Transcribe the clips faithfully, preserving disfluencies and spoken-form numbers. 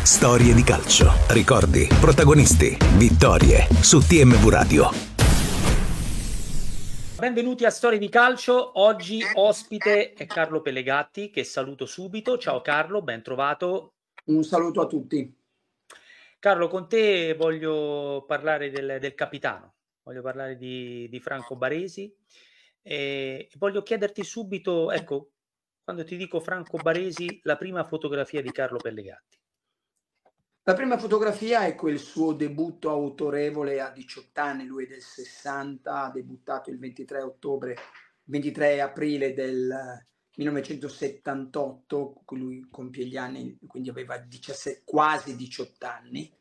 Storie di calcio, ricordi, protagonisti, vittorie su T M V Radio. Benvenuti a Storie di Calcio. Oggi ospite è Carlo Pellegatti, che saluto subito. Ciao Carlo, ben trovato. Un saluto a tutti. Carlo, con te voglio parlare del, del capitano, voglio parlare di, di Franco Baresi e voglio chiederti subito, ecco, quando ti dico Franco Baresi, la prima fotografia di Carlo Pellegatti. La prima fotografia è quel suo debutto autorevole a diciotto anni, lui è del sessanta, ha debuttato il ventitré ottobre, ventitré aprile del millenovecentosettantotto, lui compie gli anni, quindi aveva diciassette, quasi diciotto anni,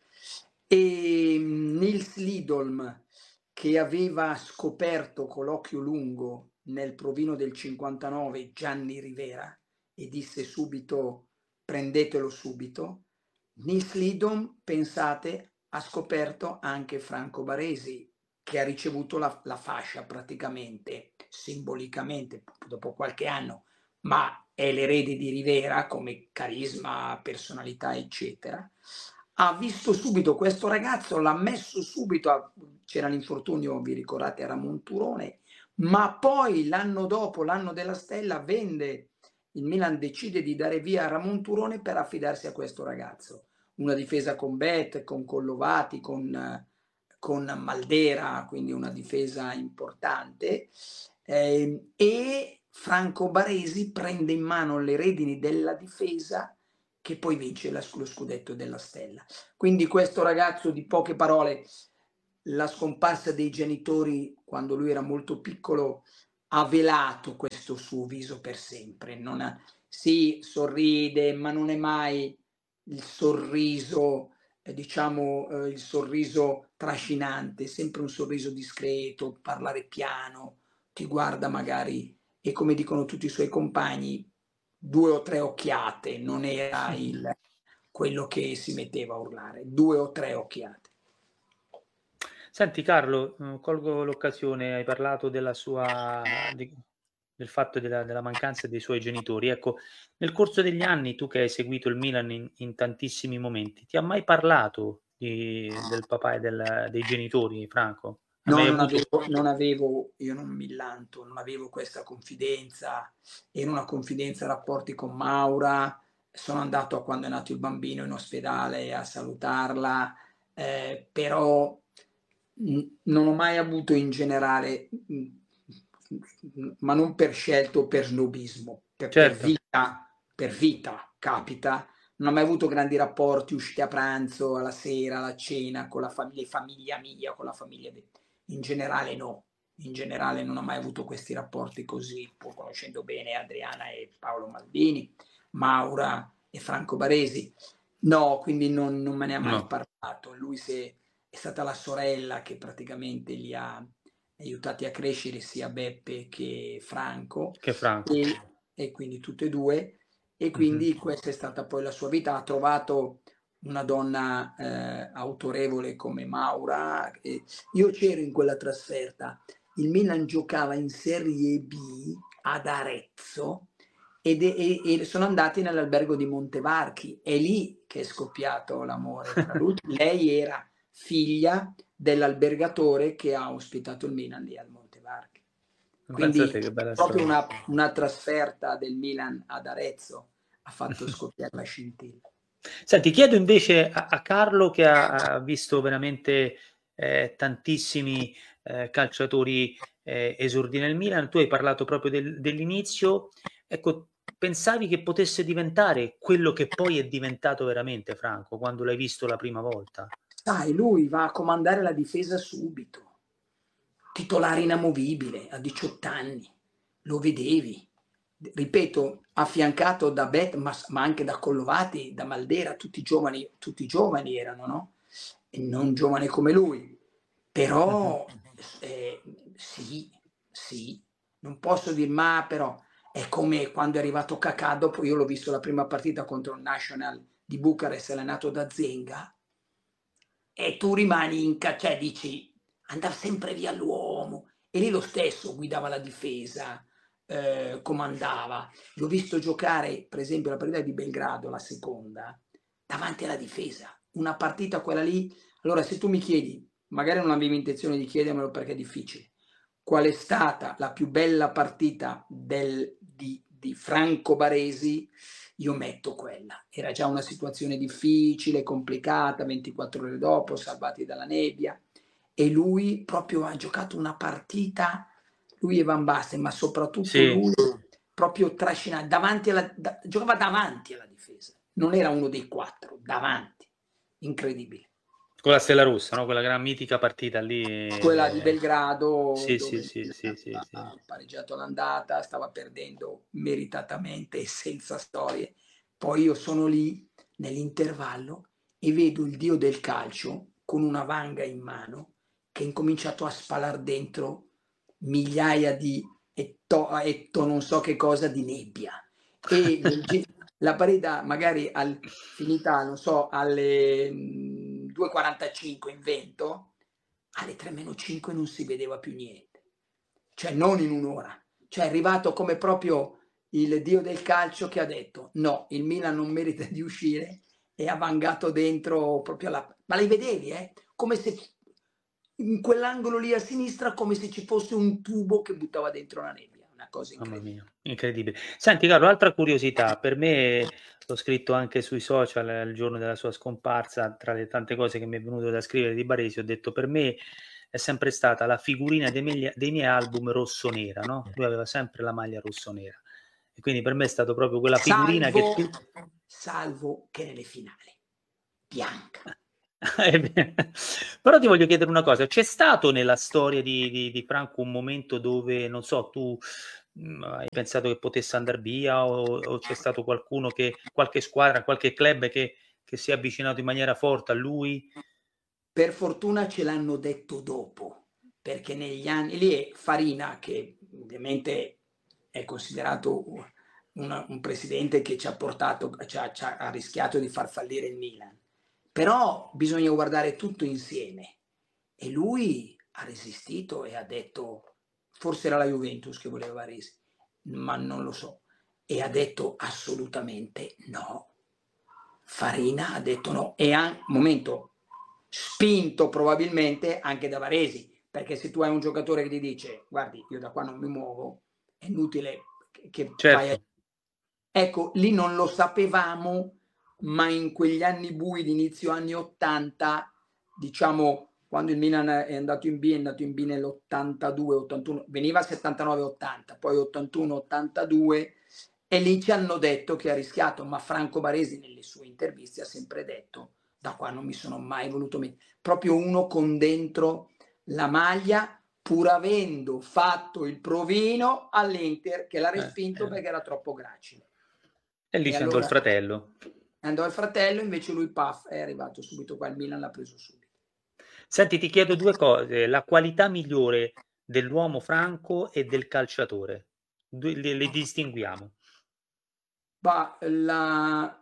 e Nils Lidholm, che aveva scoperto con l'occhio lungo nel provino del cinquantanove Gianni Rivera e disse subito prendetelo subito. Nils Lidholm, pensate, ha scoperto anche Franco Baresi, che ha ricevuto la, la fascia praticamente, simbolicamente, dopo qualche anno, ma è l'erede di Rivera come carisma, personalità, eccetera. Ha visto subito questo ragazzo, l'ha messo subito, a, c'era l'infortunio, vi ricordate, a Ramon Turone, ma poi l'anno dopo, l'anno della stella, vende, il Milan decide di dare via Ramon Turone per affidarsi a questo ragazzo. Una difesa con Bet, con Collovati, con, con Maldera, quindi una difesa importante, eh, e Franco Baresi prende in mano le redini della difesa che poi vince la, lo scudetto della Stella. Quindi questo ragazzo, di poche parole, la scomparsa dei genitori quando lui era molto piccolo ha velato questo suo viso per sempre. Non ha, sì, sorride, ma non è mai il sorriso, eh, diciamo, eh, il sorriso trascinante, sempre un sorriso discreto, parlare piano, ti guarda magari, e come dicono tutti i suoi compagni, due o tre occhiate, non era il, quello che si metteva a urlare, due o tre occhiate. Senti Carlo, colgo l'occasione, hai parlato della sua, di, del fatto della, della mancanza dei suoi genitori. Ecco, nel corso degli anni, tu che hai seguito il Milan in, in tantissimi momenti, ti ha mai parlato di, del papà e del, dei genitori, Franco? No, non avuto... avevo, non avevo, io non mi lanto, non avevo questa confidenza, era una confidenza, rapporti con Maura, sono andato a quando è nato il bambino in ospedale a salutarla, eh, però mh, non ho mai avuto in generale, mh, ma non per scelta o per snobismo, per, certo. per vita, per vita capita, non ho mai avuto grandi rapporti, uscite a pranzo, alla sera, alla cena, con la famiglia, famiglia mia, con la famiglia di... In generale no, in generale non ho mai avuto questi rapporti così, pur conoscendo bene Adriana e Paolo Maldini, Maura e Franco Baresi. No, quindi non, non me ne ha mai No. parlato. Lui se, è stata la sorella che praticamente li ha aiutati a crescere, sia Beppe che Franco. Che Franco. E, e quindi tutte e due. E quindi mm-hmm. questa è stata poi la sua vita. Ha trovato una donna eh, autorevole come Maura. E io c'ero in quella trasferta. Il Milan giocava in Serie B ad Arezzo ed, e, e sono andati nell'albergo di Montevarchi. È lì che è scoppiato l'amore tra lui. Lei era figlia dell'albergatore che ha ospitato il Milan lì al Montevarchi. Quindi che bella proprio una, una trasferta del Milan ad Arezzo ha fatto scoppiare la scintilla. Senti, chiedo invece a, a Carlo, che ha, ha visto veramente eh, tantissimi eh, calciatori eh, esordi nel Milan. Tu hai parlato proprio del, dell'inizio. Ecco, pensavi che potesse diventare quello che poi è diventato veramente, Franco, quando l'hai visto la prima volta? Sai, lui va a comandare la difesa subito. Titolare inamovibile, a diciotto anni. Lo vedevi. Ripeto, affiancato da Bet, ma, ma anche da Collovati, da Maldera, tutti giovani, tutti giovani erano, no? E non giovani come lui. Però, eh, sì, sì, non posso dire ma, però è come quando è arrivato Kakà, dopo io l'ho visto la prima partita contro il National di Bucarest, allenato da Zenga, e tu rimani in caccia, cioè dici, andava sempre via l'uomo, e lì lo stesso guidava la difesa, eh, comandava. L'ho visto giocare, per esempio, la partita di Belgrado, la seconda, davanti alla difesa. Una partita quella lì, allora se tu mi chiedi, magari non avevi intenzione di chiedermelo perché è difficile, qual è stata la più bella partita del, di, di Franco Baresi, io metto quella. Era già una situazione difficile, complicata, ventiquattro ore dopo, salvati dalla nebbia, e lui proprio ha giocato una partita, lui e Van Basten, ma soprattutto Sì. lui, proprio trascinato, davanti alla, da, giocava davanti alla difesa, non era uno dei quattro, davanti, incredibile. Con la Stella Rossa, no? Quella gran mitica partita lì. Quella di Belgrado, Sì, dove sì, sì, sì, sì, sì. ha pareggiato l'andata, stava perdendo meritatamente e senza storie. Poi io sono lì nell'intervallo e vedo il dio del calcio con una vanga in mano che ha incominciato a spalar dentro migliaia di etto, etto non so che cosa di nebbia. E la partita magari al, finita, non so, alle due e quarantacinque in vento, alle tre meno cinque non si vedeva più niente. Cioè non in un'ora. Cioè è arrivato come proprio il dio del calcio che ha detto no, il Milan non merita di uscire, e ha vangato dentro proprio la... Ma li vedevi, eh? Come se in quell'angolo lì a sinistra, come se ci fosse un tubo che buttava dentro la nebbia. Una cosa Mamma incredibile. mia, incredibile. Senti Carlo, altra curiosità, per me, l'ho scritto anche sui social il giorno della sua scomparsa, tra le tante cose che mi è venuto da scrivere di Baresi, ho detto per me è sempre stata la figurina dei miei, dei miei album rosso-nera, no? Lui aveva sempre la maglia rosso-nera. E quindi per me è stato proprio quella figurina Salvo, che tu... salvo che nelle finali, bianca. Però ti voglio chiedere una cosa, c'è stato nella storia di, di, di Franco un momento dove, non so, tu mh, hai pensato che potesse andare via o, o c'è stato qualcuno che, qualche squadra, qualche club che, che si è avvicinato in maniera forte a lui? Per fortuna ce l'hanno detto dopo, perché negli anni lì è Farina, che ovviamente è considerato una, un presidente che ci ha portato, ci ha, ci ha rischiato di far fallire il Milan. Però bisogna guardare tutto insieme. E lui ha resistito e ha detto, forse era la Juventus che voleva Baresi, ma non lo so, e ha detto assolutamente no. Farina ha detto no, e a un momento spinto probabilmente anche da Baresi, perché se tu hai un giocatore che ti dice guardi io da qua non mi muovo, è inutile che Certo. vai a... Ecco, lì non lo sapevamo, ma in quegli anni bui di inizio anni ottanta, diciamo quando il Milan è andato in B, è andato in B nell'ottantadue ottantuno, veniva settantanove ottanta, poi ottantuno ottantadue, e lì ci hanno detto che ha rischiato, ma Franco Baresi nelle sue interviste ha sempre detto da qua non mi sono mai voluto mettere, proprio uno con dentro la maglia, pur avendo fatto il provino all'Inter che l'ha respinto eh, eh. perché era troppo gracile. E lì E ci andò allora il fratello. andò il fratello, invece lui paf, è arrivato subito qua, il Milan l'ha preso subito. Senti, ti chiedo due cose, la qualità migliore dell'uomo franco e del calciatore, due, le, le distinguiamo. Ma la...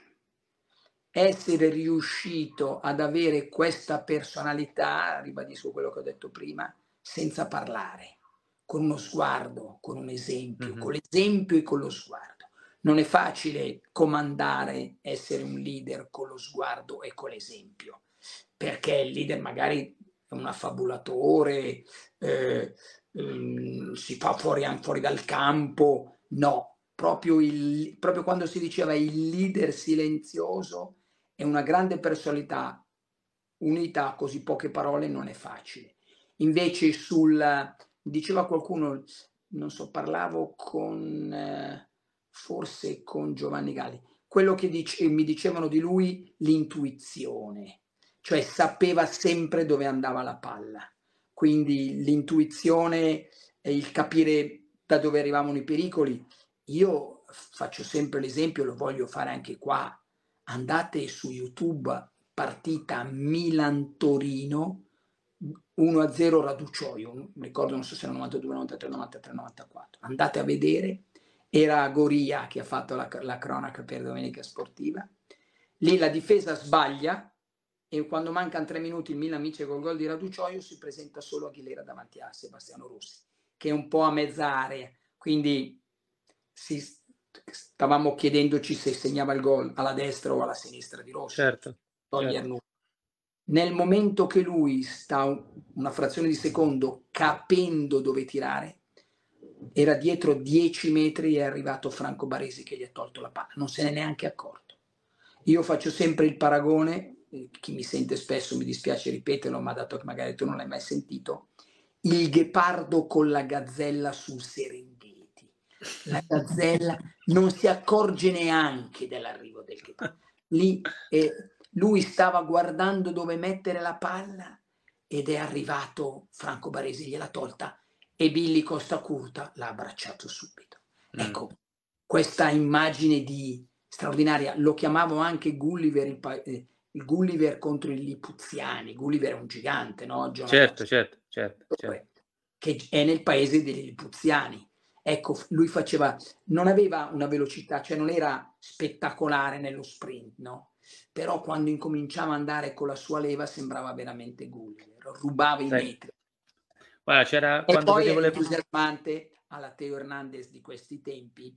essere riuscito ad avere questa personalità, ribadisco quello che ho detto prima, senza parlare, con uno sguardo, con un esempio, Mm-hmm. con l'esempio e con lo sguardo. Non è facile comandare, essere un leader con lo sguardo e con l'esempio, perché il leader magari è un affabulatore, eh, eh, si fa fuori, fuori dal campo, no, proprio, il, proprio quando si diceva il leader silenzioso è una grande personalità unita a così poche parole non è facile. Invece sul, diceva qualcuno, non so, parlavo con, eh, forse con Giovanni Galli, quello che dice, mi dicevano di lui, l'intuizione, cioè sapeva sempre dove andava la palla, quindi l'intuizione e il capire da dove arrivavano i pericoli. Io faccio sempre l'esempio, lo voglio fare anche qua, andate su YouTube, partita Milan-Torino, uno a zero Raducioio, ricordo non so se era novantadue, novantatré, novantatré, novantaquattro, andate a vedere, era Goria che ha fatto la, la cronaca per Domenica Sportiva, lì la difesa sbaglia e quando mancano tre minuti il Milan vince col gol di Raducioio, si presenta solo Aguilera davanti a Sebastiano Rossi, che è un po' a mezz'area, quindi si stavamo chiedendoci se segnava il gol alla destra o alla sinistra di Rossi. Certo, Toglier certo. nulla. Nel momento che lui sta una frazione di secondo capendo dove tirare, era dietro dieci metri e è arrivato Franco Baresi che gli ha tolto la palla, non se n'è neanche accorto. Io faccio sempre il paragone, eh, chi mi sente spesso mi dispiace ripeterlo, ma dato che magari tu non l'hai mai sentito, il ghepardo con la gazzella sul Serengeti. La gazzella non si accorge neanche dell'arrivo del ghepardo. Lì eh, lui stava guardando dove mettere la palla ed è arrivato Franco Baresi, gliel'ha tolta e Billy Costacurta l'ha abbracciato subito. Mm. Ecco, questa immagine di straordinaria, lo chiamavo anche Gulliver, il, pa- eh, il Gulliver contro i Lipuziani. Gulliver è un gigante, no? Jonathan Certo, certo, certo, certo. Swift, che è nel paese dei Lipuziani. Ecco, lui faceva, non aveva una velocità, cioè non era spettacolare nello sprint, no? Però quando incominciava ad andare con la sua leva sembrava veramente Gulliver, rubava i Sai, metri. guarda, c'era E quando poi vedevo è le... entusiasmante alla Teo Hernandez di questi tempi,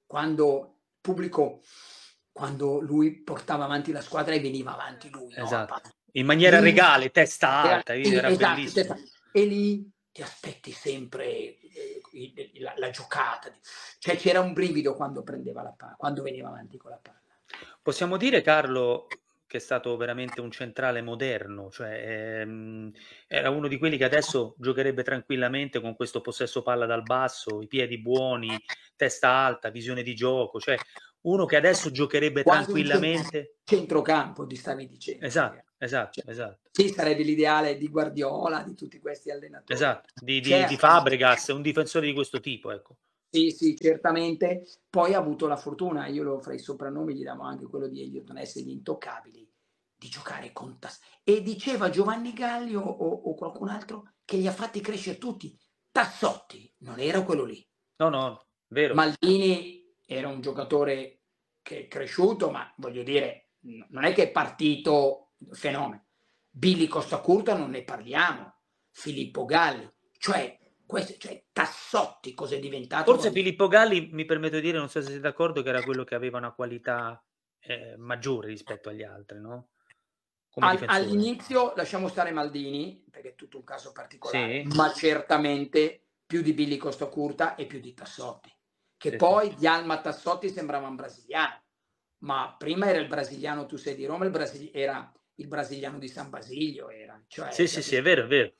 quando il pubblico, quando lui portava avanti la squadra e veniva avanti lui, no? Esatto. In maniera Lì- regale, testa Era- alta, sì, era esatto, bellissimo. testa- e lì ti aspetti sempre eh, il- la, la giocata, cioè c'era un brivido quando prendeva la palla, quando veniva avanti con la palla. Possiamo dire, Carlo, che è stato veramente un centrale moderno, cioè ehm, era uno di quelli che adesso giocherebbe tranquillamente con questo possesso palla dal basso, i piedi buoni, testa alta, visione di gioco, cioè uno che adesso giocherebbe Quasi un tranquillamente. centrocampo, ti stavi dicendo. Esatto, esatto, Cioè, esatto. sì, sarebbe l'ideale di Guardiola, di tutti questi allenatori. Esatto, di, di, Certo. di Fabregas, un difensore di questo tipo, ecco. Sì, sì, certamente. Poi ha avuto la fortuna, io lo fra i soprannomi gli davo anche quello di Elliott Ness, gli intoccabili, di giocare con Tas. E diceva Giovanni Galli o, o, o qualcun altro che li ha fatti crescere tutti. Tassotti non era quello lì. No, no, vero. Maldini era un giocatore che è cresciuto, ma voglio dire, non è che è partito fenomeno. Billy Costacurta non ne parliamo, Filippo Galli, cioè, questo, cioè Tassotti cosa è diventato? Forse Filippo Galli, mi permetto di dire, non so se sei d'accordo, che era quello che aveva una qualità eh, maggiore rispetto agli altri, no? Come Al, difensore. all'inizio lasciamo stare Maldini, perché è tutto un caso particolare, Sì. ma certamente più di Billy Costacurta e più di Tassotti, che Sì, poi sì. Dialma Tassotti sembrava un brasiliano, ma prima era il brasiliano, tu sei di Roma, il Brasili- era il brasiliano di San Basilio, era, cioè, Sì, sì, sì, è vero, è vero.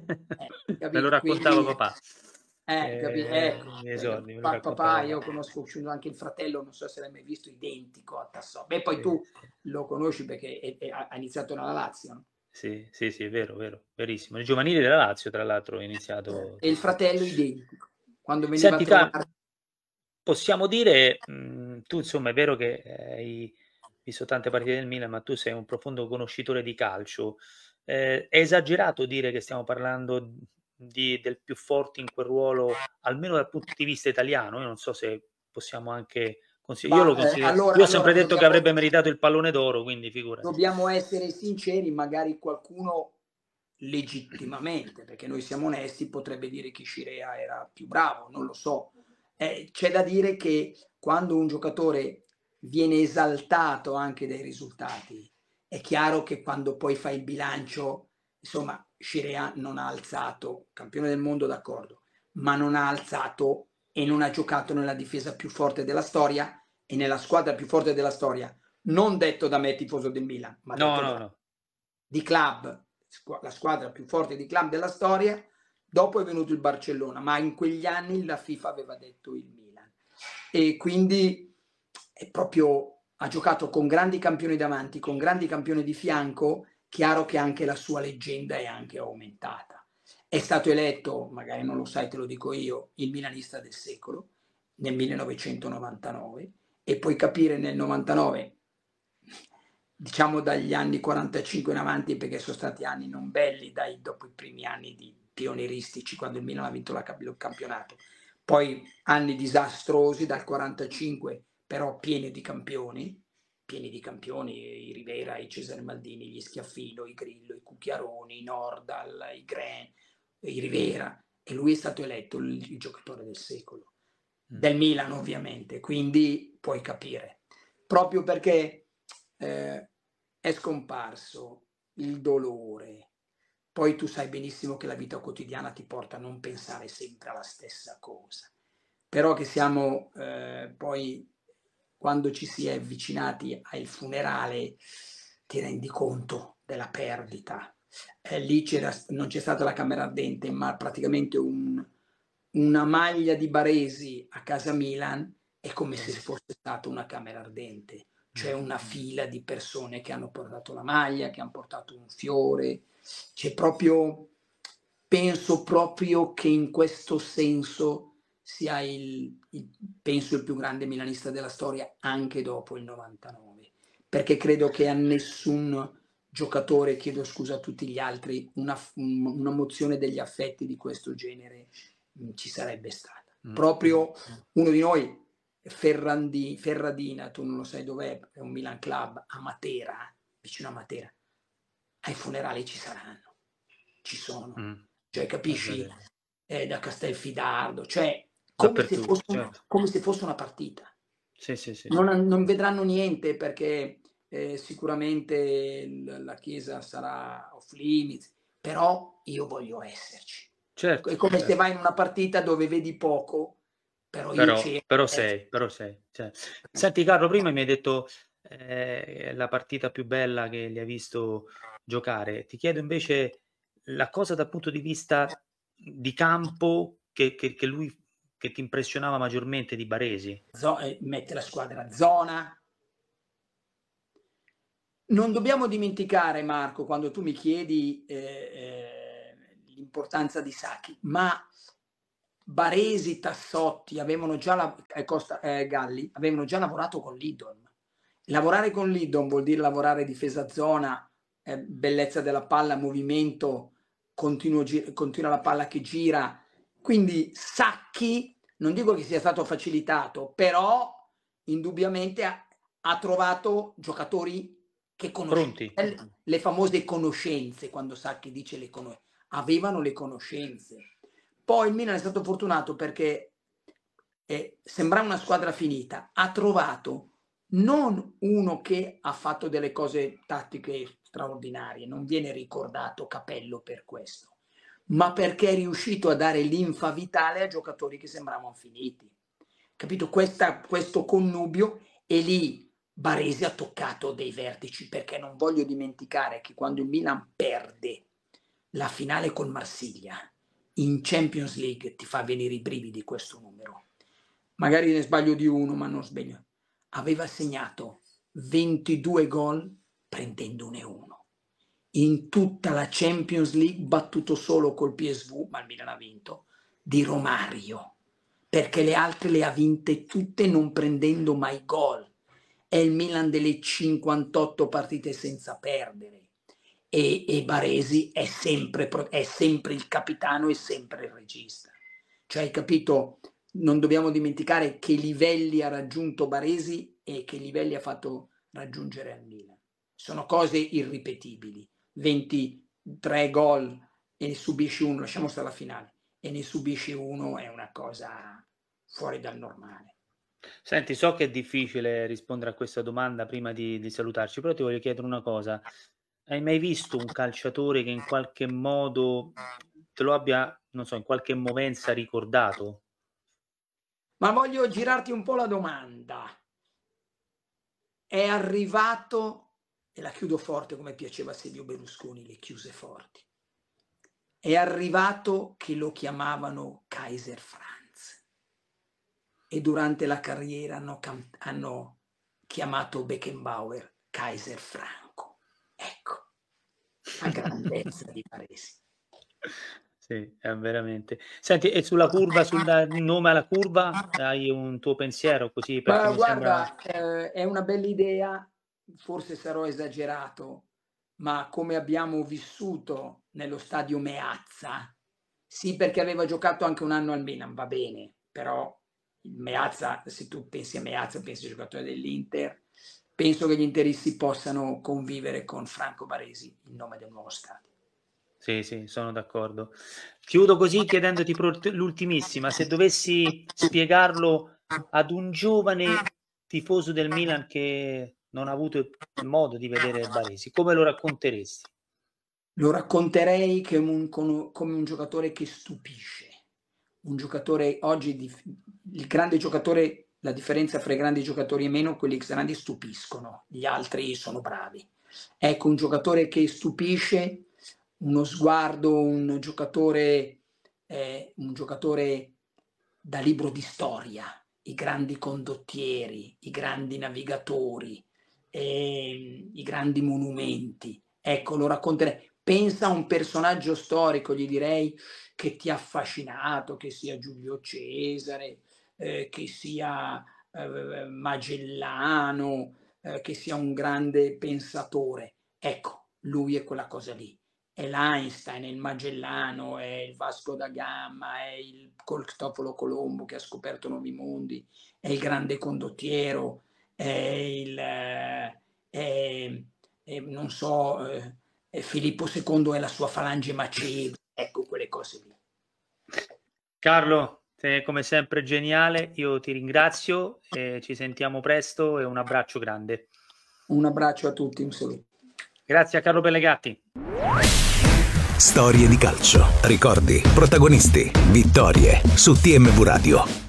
Eh, Me lo raccontava Quindi, papà. eh, capi- Eh, ecco, i miei esordi, me lo pa- raccontava papà, papà. io conosco anche il fratello, non so se l'hai mai visto, identico a Tassotti. Beh, poi Sì, tu sì. lo conosci perché è- è- ha iniziato nella Lazio, no? Sì, sì, sì, è vero, vero, verissimo. Il giovanile della Lazio, tra l'altro, è iniziato. E il fratello identico. Quando veniva a Senti, Ca- trovare... possiamo dire, mh, tu insomma è vero che hai visto tante partite del Milan, ma tu sei un profondo conoscitore di calcio. Eh, è esagerato dire che stiamo parlando di, del più forte in quel ruolo, almeno dal punto di vista italiano? Io non so se possiamo anche considerare. Io Ma, lo eh, considero. allora, Io ho sempre allora detto che dobbiamo, avrebbe meritato il pallone d'oro, quindi figurati. dobbiamo essere sinceri, magari qualcuno legittimamente, perché noi siamo onesti, potrebbe dire che Scirea era più bravo, non lo so. Eh, c'è da dire che quando un giocatore viene esaltato anche dai risultati, è chiaro che quando poi fai il bilancio, insomma, Scirea non ha alzato, campione del mondo d'accordo, ma non ha alzato e non ha giocato nella difesa più forte della storia e nella squadra più forte della storia, non detto da me tifoso del Milan, ma No, detto no, da, no. di club, la squadra più forte di club della storia. Dopo è venuto il Barcellona, ma in quegli anni la FIFA aveva detto il Milan. E quindi è proprio, ha giocato con grandi campioni davanti, con grandi campioni di fianco, chiaro che anche la sua leggenda è anche aumentata. È stato eletto, magari non lo sai, te lo dico io, il milanista del secolo nel millenovecentonovantanove, e puoi capire nel novantanove, diciamo dagli anni quarantacinque in avanti, perché sono stati anni non belli dai, dopo i primi anni di pionieristici, quando il Milan ha vinto la, il campionato, poi anni disastrosi dal quarantacinque, però pieni di campioni, pieni di campioni, i Rivera, i Cesare Maldini, gli Schiaffino, i Grillo, i Cucchiaroni, i Nordal, i Gran, i Rivera, e lui è stato eletto il, il giocatore del secolo. del Milan ovviamente, quindi puoi capire. Proprio perché eh, è scomparso il dolore, poi tu sai benissimo che la vita quotidiana ti porta a non pensare sempre alla stessa cosa, però che siamo eh, poi, quando ci si è avvicinati al funerale, ti rendi conto della perdita. Eh, lì c'era, non c'è stata la camera ardente, ma praticamente un, una maglia di Baresi a casa Milan è come se fosse stata una camera ardente. C'è una fila di persone che hanno portato la maglia, che hanno portato un fiore. C'è proprio, penso proprio che in questo senso sia il, il, penso il più grande milanista della storia anche dopo il novantanove, perché credo che a nessun giocatore, chiedo scusa a tutti gli altri, una, una mozione degli affetti di questo genere mh, ci sarebbe stata. Mm. Proprio uno di noi, Ferrandi, Ferradina, tu non lo sai dov'è, è un Milan Club a Matera, vicino a Matera. Ai funerali ci saranno, ci sono, mm. cioè capisci? Eh, da Castelfidardo, cioè come se, fosse, certo. come se fosse una partita. Sì, sì, sì. Non, non vedranno niente perché eh, sicuramente la Chiesa sarà off limits, però io voglio esserci. Certo, è come certo. se vai in una partita dove vedi poco, però, però, io però sei, però sei. Cioè. Senti Carlo, prima mi hai detto eh, la partita più bella che li hai visto giocare. Ti chiedo invece la cosa dal punto di vista di campo che, che, che lui che ti impressionava maggiormente di Baresi. Zo- eh, mette la squadra zona. Non dobbiamo dimenticare, Marco, quando tu mi chiedi eh, eh, l'importanza di Sacchi, ma Baresi, Tassotti avevano già la, eh, Costa, eh, Galli avevano già lavorato con Lidon. Lavorare con Lidon vuol dire lavorare difesa zona, eh, bellezza della palla, movimento, continuo, continua la palla che gira. Quindi Sacchi, non dico che sia stato facilitato, però indubbiamente ha, ha trovato giocatori che conoscevano, le famose conoscenze, quando Sacchi dice le conoscenze, avevano le conoscenze. Poi il Milan è stato fortunato perché eh, sembrava una squadra finita, ha trovato non uno che ha fatto delle cose tattiche straordinarie, non viene ricordato Capello per questo, ma perché è riuscito a dare linfa vitale a giocatori che sembravano finiti. Capito? Questa, questo connubio, e lì Baresi ha toccato dei vertici, perché non voglio dimenticare che quando il Milan perde la finale col Marsiglia in Champions League, ti fa venire i brividi questo numero, magari ne sbaglio di uno ma non sbaglio, aveva segnato ventidue gol prendendo un e uno in tutta la Champions League, battuto solo col P S V, ma il Milan ha vinto, di Romario, perché le altre le ha vinte tutte non prendendo mai gol. È il Milan delle cinquantotto partite senza perdere. E, e Baresi è sempre, è sempre il capitano e sempre il regista. Cioè, hai capito? Non dobbiamo dimenticare che livelli ha raggiunto Baresi e che livelli ha fatto raggiungere al Milan. Sono cose irripetibili. ventitré gol e ne subisci uno, lasciamo stare la finale, e ne subisci uno è una cosa fuori dal normale. Senti, so che è difficile rispondere a questa domanda prima di, di salutarci, però ti voglio chiedere una cosa. Hai mai visto un calciatore che in qualche modo te lo abbia, non so, in qualche movenza ricordato? Ma voglio girarti un po' la domanda. È arrivato, e la chiudo forte come piaceva a Silvio Berlusconi, le chiuse forti. È arrivato che lo chiamavano Kaiser Franz. E durante la carriera hanno, hanno chiamato Beckenbauer Kaiser Franco. Ecco, la grandezza di Baresi. Sì, è veramente. Senti, e sulla curva, sul nome alla curva, hai un tuo pensiero così? Perché Ma mi guarda, sembra... eh, è una bella idea, forse sarò esagerato, ma come abbiamo vissuto nello stadio Meazza, sì, perché aveva giocato anche un anno al Milan, va bene, però il Meazza, se tu pensi a Meazza, pensi al giocatore dell'Inter, penso che gli interisti possano convivere con Franco Baresi, il nome del nuovo stadio. Sì, sì, sono d'accordo. Chiudo così chiedendoti pro- l'ultimissima, se dovessi spiegarlo ad un giovane tifoso del Milan che non ha avuto il modo di vedere Baresi, come lo racconteresti? Lo racconterei che un- con- come un giocatore che stupisce. Un giocatore oggi, dif- il grande giocatore, la differenza fra i grandi giocatori e meno, quelli grandi stupiscono, gli altri sono bravi. Ecco, un giocatore che stupisce, uno sguardo, un giocatore, eh, un giocatore da libro di storia, i grandi condottieri, i grandi navigatori, eh, i grandi monumenti. Ecco, lo racconterei. Pensa a un personaggio storico, gli direi, che ti ha affascinato, che sia Giulio Cesare, eh, che sia eh, Magellano, eh, che sia un grande pensatore. Ecco, lui è quella cosa lì. È l'Einstein, è il Magellano, è il Vasco da Gama, è il Cristoforo Colombo che ha scoperto nuovi mondi, è il grande condottiero, è il, eh, è, è, non so, eh, è Filippo secondo è la sua falange macebe, ecco quelle cose lì. Carlo, sei come sempre geniale, io ti ringrazio, e ci sentiamo presto e un abbraccio grande. Un abbraccio a tutti, un saluto. Grazie a Carlo Pellegatti. Storie di calcio, ricordi, protagonisti, vittorie su T M V Radio.